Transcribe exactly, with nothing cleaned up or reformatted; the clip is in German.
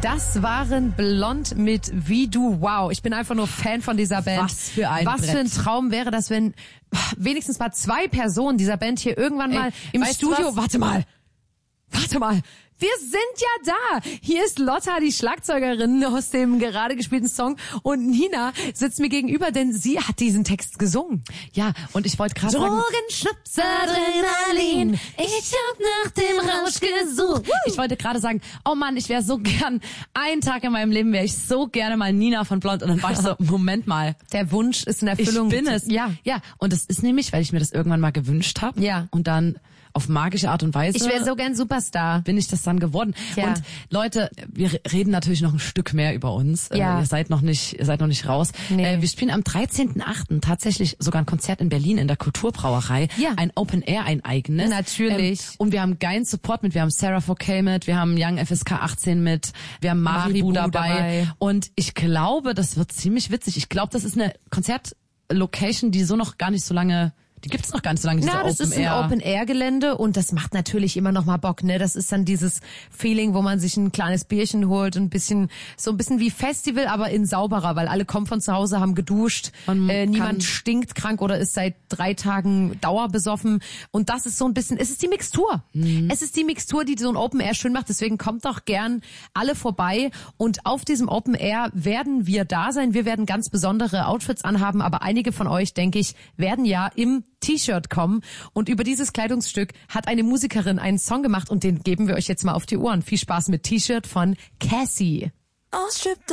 Das waren Blond mit Wie du. Wow, ich bin einfach nur Fan von dieser Band. Was für ein Was Brett. für ein Traum wäre das, wenn wenigstens mal zwei Personen dieser Band hier irgendwann Ey, mal im weißt du Studio... was? Warte mal, warte mal. Wir sind ja da. Hier ist Lotta, die Schlagzeugerin aus dem gerade gespielten Song. Und Nina sitzt mir gegenüber, denn sie hat diesen Text gesungen. Ja, und ich wollte gerade sagen... Drogen, Schnaps, Adrenalin. Ich hab nach dem Rausch gesucht. Ich wollte gerade sagen, oh Mann, ich wäre so gern, einen Tag in meinem Leben wäre ich so gerne mal Nina von Blond. Und dann war ich so, Moment mal. Der Wunsch ist in Erfüllung. Ich bin es. Ja. Ja, und das ist nämlich, weil ich mir das irgendwann mal gewünscht habe. Ja. Und dann auf magische Art und Weise... Ich wäre so gern Superstar. bin ich das dann geworden. Tja. Und Leute, wir reden natürlich noch ein Stück mehr über uns. Ja. Äh, ihr seid noch nicht, ihr seid noch nicht raus. Nee. Äh, wir spielen am dreizehnten achten tatsächlich sogar ein Konzert in Berlin in der Kulturbrauerei. Ja. Ein Open Air, ein eigenes. Natürlich. Ähm, und wir haben geilen Support mit. Wir haben Sarah four K mit, wir haben Young F S K achtzehn mit, wir haben Maribu, Maribu dabei. dabei. Und ich glaube, das wird ziemlich witzig. Ich glaube, das ist eine Konzertlocation, die so noch gar nicht so lange... Die gibt's noch gar nicht so lange, diese Na, das Open ist ein Air. Open-Air-Gelände und das macht natürlich immer noch mal Bock, ne? Das ist dann dieses Feeling, wo man sich ein kleines Bierchen holt und ein bisschen, so ein bisschen wie Festival, aber in sauberer, weil alle kommen von zu Hause, haben geduscht, Man äh, niemand kann- stinkt krank oder ist seit drei Tagen dauerbesoffen und das ist so ein bisschen, es ist die Mixtur. Mhm. Es ist die Mixtur, die so ein Open-Air schön macht, deswegen kommt doch gern alle vorbei und auf diesem Open-Air werden wir da sein. Wir werden ganz besondere Outfits anhaben, aber einige von euch, denke ich, werden ja im T-Shirt kommen und über dieses Kleidungsstück hat eine Musikerin einen Song gemacht und den geben wir euch jetzt mal auf die Ohren. Viel Spaß mit T-Shirt von Cassie. All stripped